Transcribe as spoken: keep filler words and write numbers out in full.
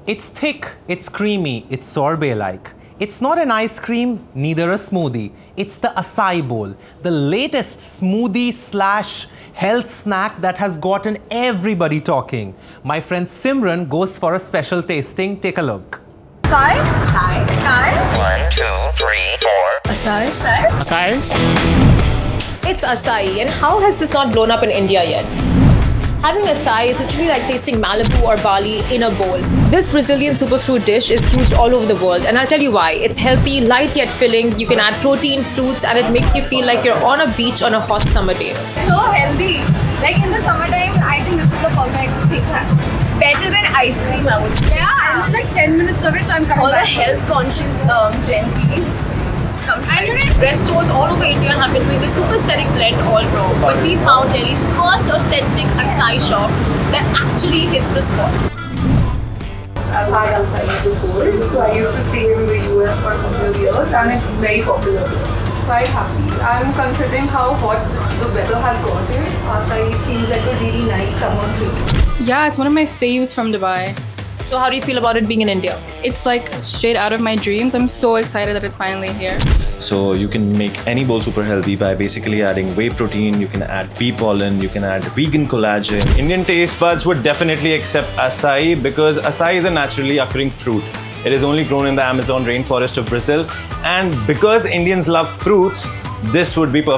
It's thick, it's creamy, it's sorbet-like. It's not an ice cream, neither a smoothie. It's the acai bowl, the latest smoothie slash health snack that has gotten everybody talking. My friend Simran goes for a special tasting. Take a look. Acai? Acai. Acai? One, two, three, four. Acai? Acai? It's acai, and how has this not blown up in India yet? Having acai is literally like tasting Malibu or Bali in a bowl. This Brazilian superfruit dish is huge all over the world, and I'll tell you why. It's healthy, light yet filling, you can add protein, fruits, and it makes you feel like you're on a beach on a hot summer day. So healthy. Like in the summertime, I think this is the perfect thing. Better than ice cream, I would say. Yeah, I need like ten minutes of it, so I'm coming All back. the health conscious um, Gen Zs. And you know, restaurants all over India have been doing this super aesthetic blend all wrong. But we found Delhi's first authentic acai shop that actually hits the spot. I've had acai before. So I used to stay in the U S for a couple of years and it's very popular. Quite happy. I'm considering how hot the weather has gotten. Acai seems like a really nice summer treat. Yeah, it's one of my faves from Dubai. So how do you feel about it being in India? It's like straight out of my dreams. I'm so excited that it's finally here. So you can make any bowl super healthy by basically adding whey protein, you can add bee pollen, you can add vegan collagen. Indian taste buds would definitely accept acai because acai is a naturally occurring fruit. It is only grown in the Amazon rainforest of Brazil, and because Indians love fruits, this would be perfect.